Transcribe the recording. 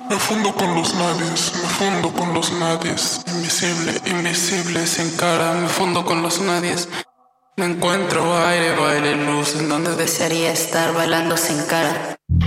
Me fundo con los nadies, me fundo con los nadies. Invisible, invisible, sin cara, me fundo con los nadies. Me encuentro aire, baile, luz, en donde Desearía estar bailando sin cara.